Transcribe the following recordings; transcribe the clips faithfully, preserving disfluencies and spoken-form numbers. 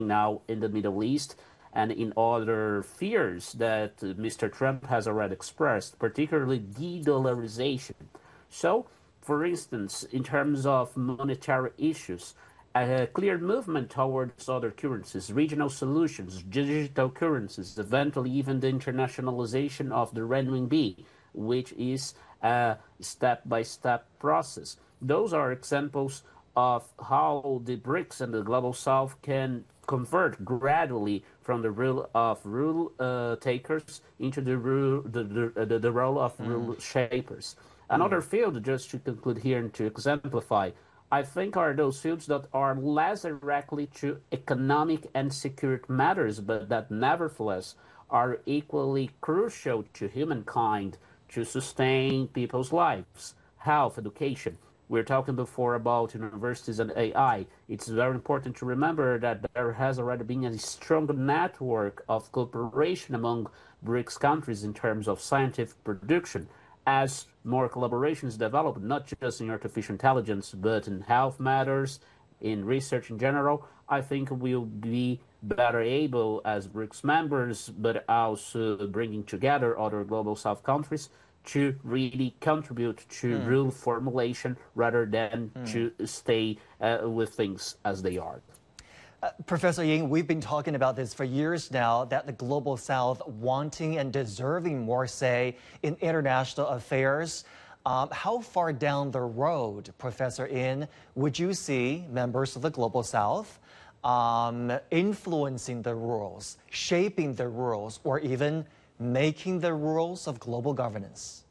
now in the Middle East and in other fears that Mister Trump has already expressed, particularly de-dollarization. So, for instance, in terms of monetary issues, a clear movement towards other currencies, regional solutions, digital currencies, eventually even the internationalization of the renminbi, which is a step-by-step process. Those are examples of how the BRICS and the Global South can convert gradually from the role of rule uh, takers into the, rule, the, the, the, the role of mm. rule shapers. Another mm. field, just to conclude here and to exemplify, I think are those fields that are less directly to economic and security matters, but that nevertheless are equally crucial to humankind to sustain people's lives, health, education. We were talking before about universities and A I. It's very important to remember that there has already been a strong network of cooperation among BRICS countries in terms of scientific production. As more collaborations develop, not just in artificial intelligence, but in health matters, in research in general, I think we'll be better able as BRICS members, but also bringing together other Global South countries to really contribute to mm. rule formulation rather than mm. to stay uh, with things as they are. Uh, Professor Ying, we've been talking about this for years now, that the Global South wanting and deserving more say in international affairs. Um, how far down the road, Professor Yin, would you see members of the Global South um, influencing the rules, shaping the rules, or even making the rules of global governance?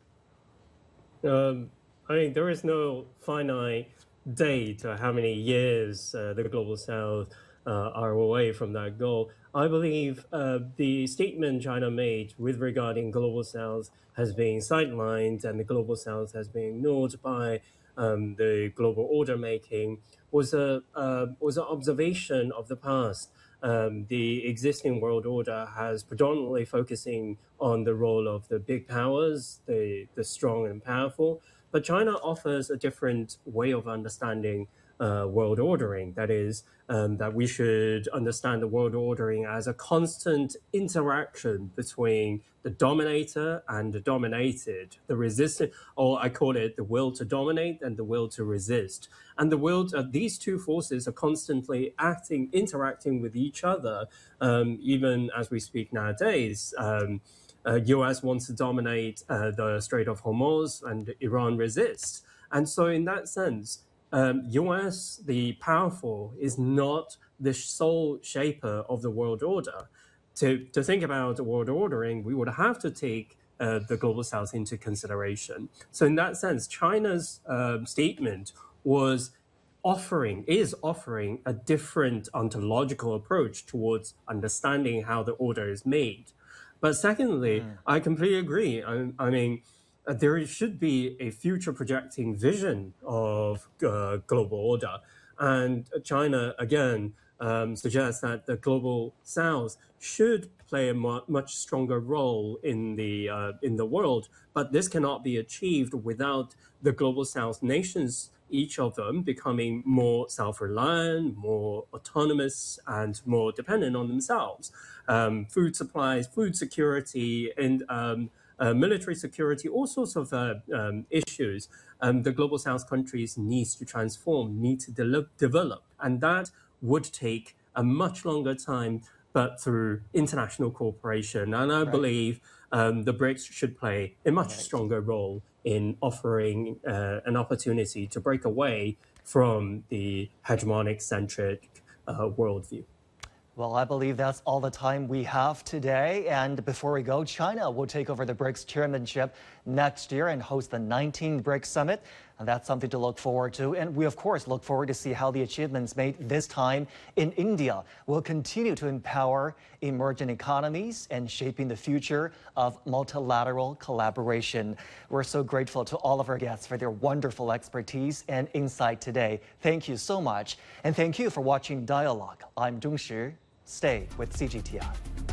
Um, I mean, there is no finite date or how many years uh, the Global South uh, are away from that goal. I believe uh, the statement China made with regarding Global South has been sidelined and the Global South has been ignored by um, the global order making was a uh, was an observation of the past. Um, the existing world order has predominantly focusing on the role of the big powers, the, the strong and powerful. But China offers a different way of understanding uh, world ordering. That is, um, that we should understand the world ordering as a constant interaction between the dominator and the dominated, the resistant, or I call it the will to dominate and the will to resist. And the will, to, uh, these two forces are constantly acting, interacting with each other, um, even as we speak nowadays. Um, uh, U S wants to dominate uh, the Strait of Hormuz and Iran resists. And so in that sense, um, U S, the powerful, is not the sole shaper of the world order. To, to think about the world ordering, we would have to take uh, the Global South into consideration. So in that sense, China's uh, statement was offering, is offering a different ontological approach towards understanding how the order is made. But secondly, mm. I completely agree. I, I mean, uh, there should be a future projecting vision of uh, global order. And China, again, um, suggests that the Global South should play a mu much stronger role in the, uh, in the world. But this cannot be achieved without the Global South nations, each of them becoming more self-reliant, more autonomous, and more dependent on themselves. Um, food supplies, food security, and um, uh, military security, all sorts of uh, um, issues. Um, the Global South countries needs to transform, need to de develop, and that would take a much longer time, but through international cooperation. And I right. believe um, the BRICS should play a much right. stronger role in offering uh, an opportunity to break away from the hegemonic-centric uh, worldview. Well, I believe that's all the time we have today. And before we go, China will take over the BRICS chairmanship next year and host the nineteenth BRICS Summit. And that's something to look forward to. And we, of course, look forward to see how the achievements made this time in India will continue to empower emerging economies and shaping the future of multilateral collaboration. We're so grateful to all of our guests for their wonderful expertise and insight today. Thank you so much. And thank you for watching Dialogue. I'm Dong Shi. Stay with C G T I.